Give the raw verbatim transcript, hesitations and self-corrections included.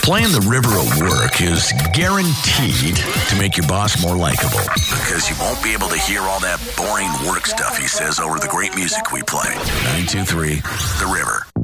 Playing the river at work is guaranteed to make your boss more likable. Because you won't be able to hear all that boring work stuff he says over the great music we play. nine two three The River.